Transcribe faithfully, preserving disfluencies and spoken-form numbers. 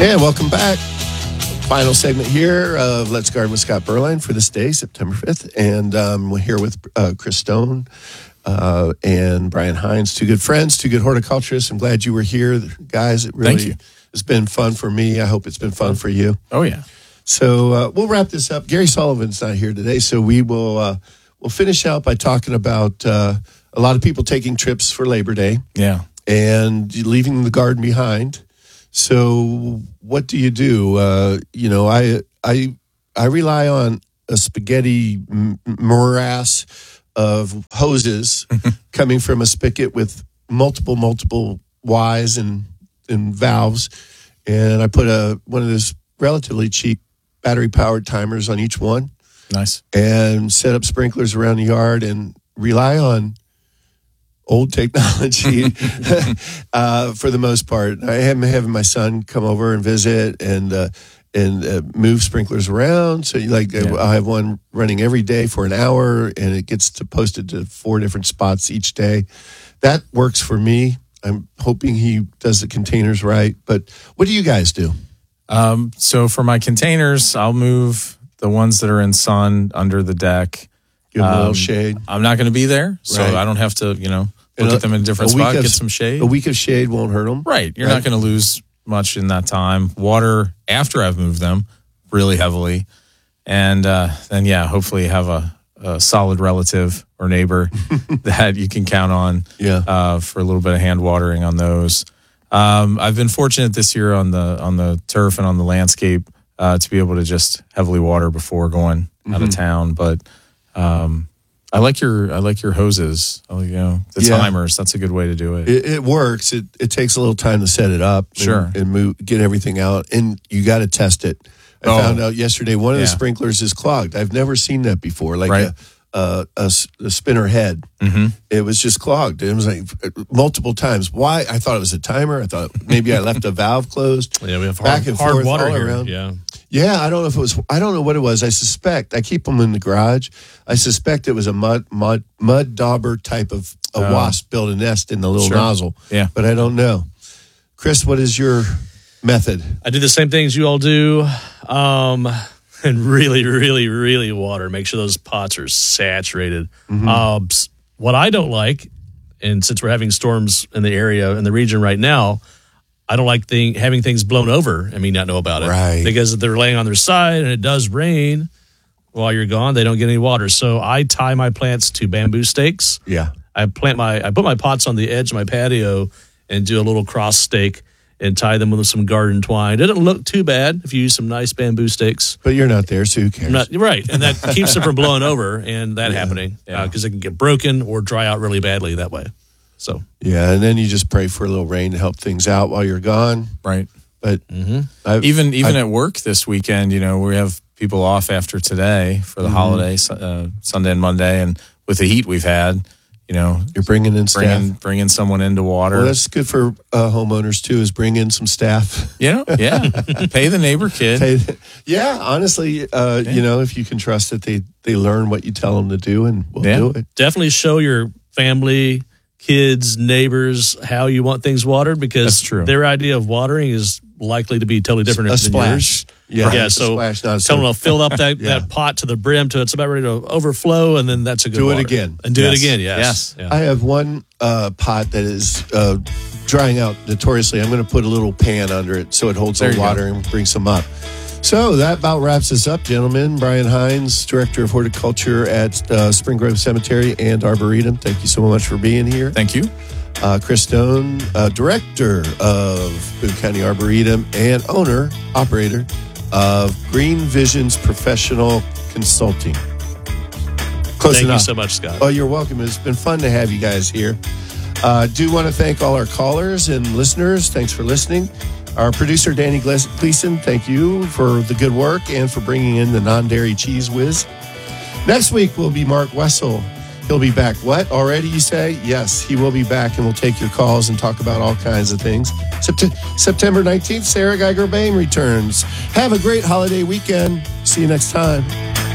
And welcome back. Final segment here of Let's Garden with Scott Berline for this day, September fifth. And um, we're here with uh, Chris Stone uh, and Brian Hines, two good friends, two good horticulturists. I'm glad you were here, guys. It really Thank you. has been fun for me. I hope it's been fun for you. Oh, yeah. So uh, we'll wrap this up. Gary Sullivan's not here today, so we will uh, we'll finish out by talking about uh, a lot of people taking trips for Labor Day. Yeah. And leaving the garden behind. So what do you do? Uh, you know, I I I rely on a spaghetti m- morass of hoses coming from a spigot with multiple multiple Y's and and valves, and I put a one of those relatively cheap battery powered timers on each one. Nice. And set up sprinklers around the yard and rely on old technology uh, for the most part. I am having my son come over and visit and uh, and uh, move sprinklers around. So, like, yeah. I have one running every day for an hour, and it gets to posted to four different spots each day. That works for me. I'm hoping he does the containers right. But what do you guys do? Um, so for my containers, I'll move the ones that are in sun under the deck. Give them um, a little shade. I'm not going to be there, so right. I don't have to, you know, look and at them in a different a spot, of, get some shade. A week of shade won't hurt them. Right. You're right? not going to lose much in that time. Water after I've moved them really heavily. And uh, then, yeah, hopefully have a, a solid relative or neighbor that you can count on yeah. uh, for a little bit of hand watering on those. Um, I've been fortunate this year on the on the turf and on the landscape uh, to be able to just heavily water before going mm-hmm. out of town. But um, I like your I like your hoses. I like, you know, the yeah. timers. That's a good way to do it. It, it works. It it takes a little time to set it up. And, sure. And move, get everything out, and you got to test it. I oh. found out yesterday one of yeah. the sprinklers is clogged. I've never seen that before. Like right. a, a, a, a spinner head. Mm-hmm. It was just clogged. It was like multiple times. Why? I thought it was a timer. I thought maybe I left a valve closed. Yeah, we have hard, back and hard forth water all here. around. Yeah. Yeah, I don't know if it was. I don't know what it was. I suspect. I keep them in the garage. I suspect it was a mud mud mud dauber type of a Oh. wasp build a nest in the little Sure. nozzle. Yeah, but I don't know. Chris, what is your method? I do the same things you all do, um, and really, really, really water. Make sure those pots are saturated. Mm-hmm. Uh, what I don't like, and since we're having storms in the area, in the region right now, I don't like thing, having things blown over and me not know about it. Right. Because if they're laying on their side and it does rain while you're gone, they don't get any water. So I tie my plants to bamboo stakes. Yeah. I plant my, I put my pots on the edge of my patio and do a little cross stake and tie them with some garden twine. It doesn't look too bad if you use some nice bamboo stakes. But you're not there, so who cares? I'm not, right. And that keeps it from blowing over and that Yeah. happening Yeah. because uh, it can get broken or dry out really badly that way. So, Yeah, and then you just pray for a little rain to help things out while you're gone. right. But mm-hmm. I've, Even even I've, at work this weekend, you know, we have people off after today for the Mm-hmm. holiday, uh, Sunday and Monday, and with the heat we've had, you know, you're bringing in staff. bringing bringing someone into water. Well, that's good for uh, homeowners too. Is bring in some staff. You know, yeah, pay the neighbor kid. Hey, yeah, honestly, uh, Yeah. you know, if you can trust that they they learn what you tell them to do, and we'll Yeah. do it. definitely show your family, kids, neighbors how you want things watered because That's true. their idea of watering is likely to be totally different A than splash. yours. Yeah, yeah. a So splash, not a tell them to fill up that, Yeah. that pot to the brim till it's about ready to overflow, and then that's a good Do it water. again. and do Yes. it again. Yes, Yes. Yeah. I have one uh, pot that is uh, drying out notoriously. I'm going to put a little pan under it so it holds There the you water and brings some up. So that about wraps us up, gentlemen. Brian Hines, Director of Horticulture at uh, Spring Grove Cemetery and Arboretum. Thank you so much for being here. Thank you. Uh, Chris Stone, uh, Director of Boone County Arboretum and owner, operator of Green Visions Professional Consulting. Close Thank enough. you so much, Scott. Oh, you're welcome. It's been fun to have you guys here. I uh, do want to thank all our callers and listeners. Thanks for listening. Our producer, Danny Gleason, thank you for the good work and for bringing in the non-dairy cheese whiz. Next week will be Mark Wessel. He'll be back. What? Already, you say? Yes, he will be back, and we'll take your calls and talk about all kinds of things. Sept- September nineteenth, Sarah Geiger-Bain returns. Have a great holiday weekend. See you next time.